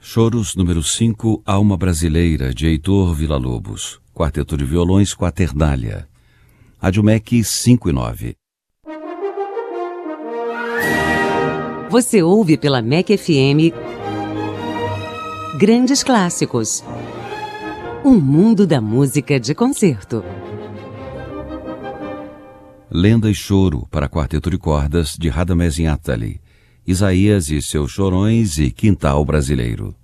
Choros número 5, Alma Brasileira, de Heitor Villa-Lobos. Quarteto de violões, Quaternália. Rádio MEC 5 e 9. Você ouve pela MEC FM Grandes Clássicos. Um mundo da música de concerto. Lenda e Choro, para quarteto de cordas, de Radamés Inátali. Isaías e seus Chorões e Quintal Brasileiro.